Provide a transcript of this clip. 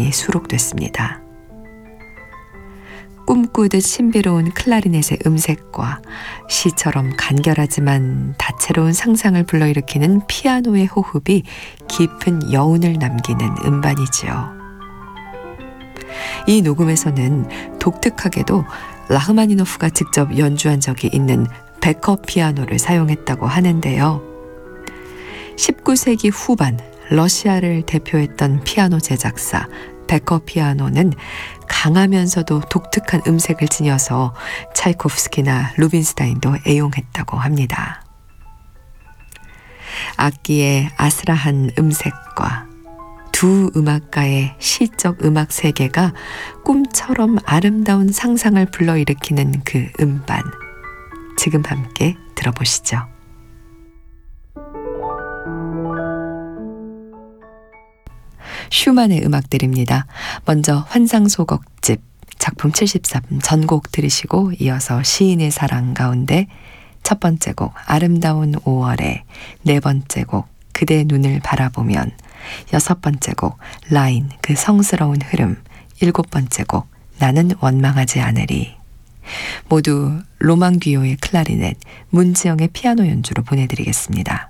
음반이 수록됐습니다. 꿈꾸듯 신비로운 클라리넷의 음색과 시처럼 간결하지만 다채로운 상상을 불러일으키는 피아노의 호흡이 깊은 여운을 남기는 음반이지요. 이 녹음에서는 독특하게도 라흐마니노프가 직접 연주한 적이 있는 백허 피아노를 사용했다고 하는데요. 19세기 후반 러시아를 대표했던 피아노 제작사 백허 피아노는 강하면서도 독특한 음색을 지녀서 차이코프스키나 루빈스타인도 애용했다고 합니다. 악기의 아스라한 음색과 두 음악가의 시적 음악 세계가 꿈처럼 아름다운 상상을 불러일으키는 그 음반. 지금 함께 들어보시죠. 슈만의 음악들입니다. 먼저 환상소곡집 작품 73 전곡 들으시고 이어서 시인의 사랑 가운데 첫 번째 곡 아름다운 5월에, 네 번째 곡 그대 눈을 바라보면, 여섯 번째 곡 라인 그 성스러운 흐름, 일곱 번째 곡 나는 원망하지 않으리. 모두 로망 귀요의 클라리넷, 문지영의 피아노 연주로 보내드리겠습니다.